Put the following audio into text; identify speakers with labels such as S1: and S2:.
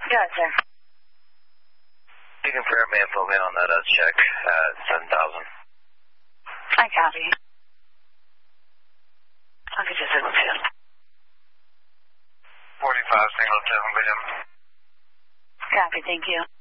S1: Gotcha.
S2: You can confirm me and fill me in on that check at 7,000.
S1: I copy. I'll get you 7-2.
S2: 45 single 7 William.
S1: Copy, thank you.